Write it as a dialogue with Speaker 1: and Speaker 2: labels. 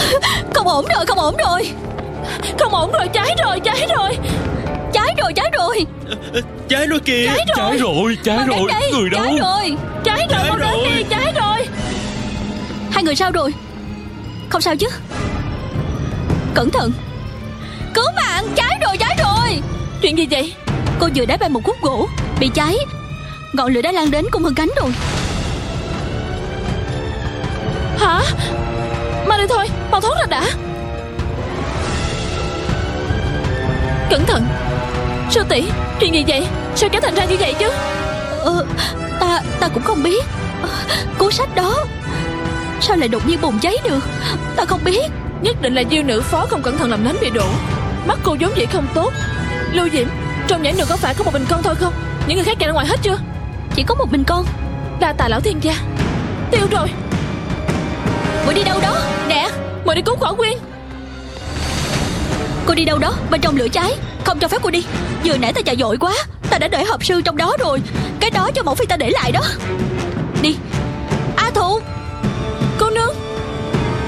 Speaker 1: Không ổn rồi, không ổn rồi.
Speaker 2: Không ổn rồi, cháy rồi, cháy rồi.
Speaker 1: Cháy rồi, cháy rồi.
Speaker 3: Cháy rồi kìa.
Speaker 2: Cháy rồi.
Speaker 3: Cháy
Speaker 1: Mau
Speaker 3: rồi.
Speaker 1: đến đây.
Speaker 3: Người đâu?
Speaker 1: Cháy rồi.
Speaker 2: Cháy rồi, mau đến đi, cháy rồi.
Speaker 1: Hai người sao rồi? Không sao chứ? Cẩn thận. Cứu mạng, cháy rồi, cháy rồi.
Speaker 2: Chuyện gì vậy?
Speaker 1: Cô vừa đá bay một khúc gỗ, bị cháy. Ngọn lửa đã lan đến cung hơn cánh rồi.
Speaker 2: Hả? Mau đi thôi, mau thoát ra đã. Cẩn thận. Sư tỷ, chuyện gì vậy? Sao cháy thành ra như vậy chứ?
Speaker 1: Ta cũng không biết. Cuốn sách đó sao lại đột nhiên bùng cháy được? Ta không biết.
Speaker 2: Nhất định là Diêu nữ phó không cẩn thận làm nến bị đổ. Mắt cô vốn dĩ không tốt. Lưu Diễm, trong nhãn đường có phải có một mình con thôi không? Những người khác chạy ra ngoài hết chưa?
Speaker 1: Chỉ có một mình con.
Speaker 2: Đa tạ lão thiên gia. Tiêu rồi.
Speaker 1: Muội đi đâu đó? Nè,
Speaker 2: Muội đi cứu Khỏa Quyên.
Speaker 1: cô đi đâu đó? Bên trong lửa cháy, không cho phép cô đi. Vừa nãy ta chạy vội quá, ta đã để hộp sư trong đó rồi. Cái đó cho mẫu phi ta để lại đó.